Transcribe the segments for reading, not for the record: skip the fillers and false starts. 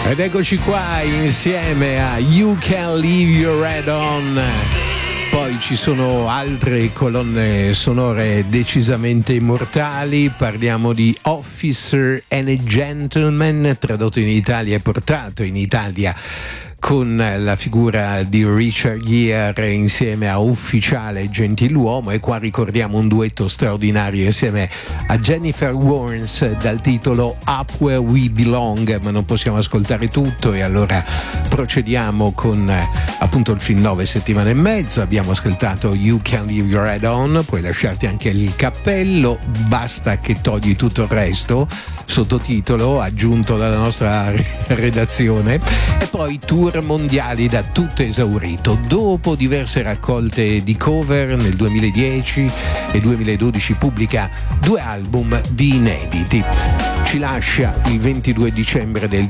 Ed eccoci qua insieme a You Can Leave Your Head On. Poi ci sono altre colonne sonore decisamente immortali. Parliamo di Officer and a Gentleman, tradotto in Italia e portato in Italia con la figura di Richard Gere insieme a Ufficiale e Gentiluomo, e qua ricordiamo un duetto straordinario insieme a Jennifer Warnes dal titolo Up Where We Belong, ma non possiamo ascoltare tutto e allora procediamo con appunto il film 9 settimane e mezza. Abbiamo ascoltato You Can Leave Your Head On, puoi lasciarti anche il cappello, basta che togli tutto il resto, sottotitolo aggiunto dalla nostra redazione, e poi tour mondiali da tutto esaurito. Dopo diverse raccolte di cover nel 2010 e 2012 pubblica 2 album di inediti. Ci lascia il 22 dicembre del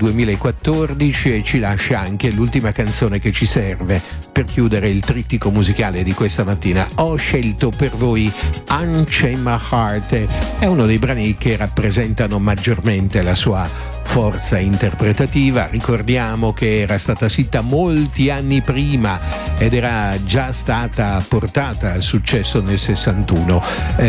2014 e ci lascia anche l'ultima canzone che ci serve per chiudere il trittico musicale di questa mattina. Ho scelto per voi Unchain My Heart, è uno dei brani che rappresentano maggiormente la sua forza interpretativa. Ricordiamo che era stata scritta molti anni prima ed era già stata portata al successo nel 61.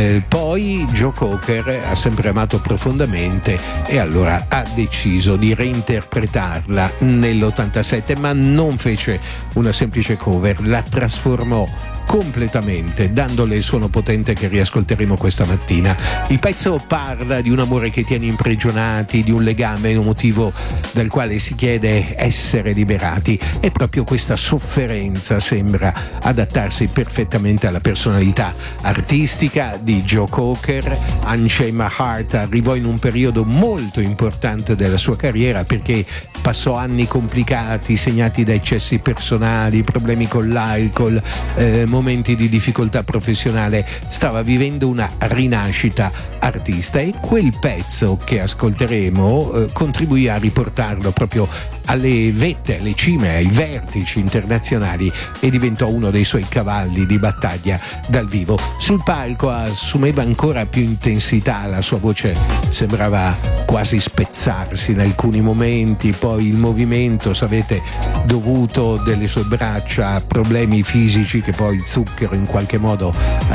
Poi Joe Cocker ha sempre amato profondamente e allora ha deciso di reinterpretarla nell'87, ma non fece una semplice cover, la trasformò completamente, dandole il suono potente che riascolteremo questa mattina. Il pezzo parla di un amore che tiene imprigionati, di un legame emotivo dal quale si chiede essere liberati, e proprio questa sofferenza sembra adattarsi perfettamente alla personalità artistica di Joe Cocker. Unchain My Heart arrivò in un periodo molto importante della sua carriera perché passò anni complicati segnati da eccessi personali, problemi con l'alcol, momenti di difficoltà professionale. Stava vivendo una rinascita artista e quel pezzo che ascolteremo contribuì a riportarlo proprio alle vette, alle cime, ai vertici internazionali e diventò uno dei suoi cavalli di battaglia dal vivo. Sul palco assumeva ancora più intensità, la sua voce sembrava quasi spezzarsi in alcuni momenti, poi il movimento, sapete, dovuto delle sue braccia a problemi fisici che poi Zucchero in qualche modo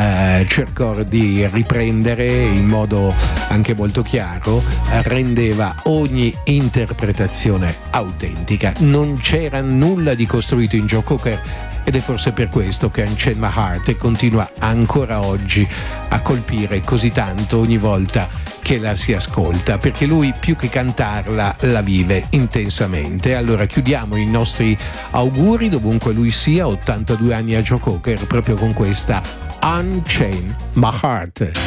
cercò di riprendere in modo anche molto chiaro, rendeva ogni interpretazione autentica. Non c'era nulla di costruito in Joe Cocker ed è forse per questo che Unchain My Heart continua ancora oggi a colpire così tanto ogni volta che la si ascolta, perché lui più che cantarla la vive intensamente. Allora chiudiamo i nostri auguri dovunque lui sia, 82 anni a Joe Cocker, proprio con questa Unchain My Heart.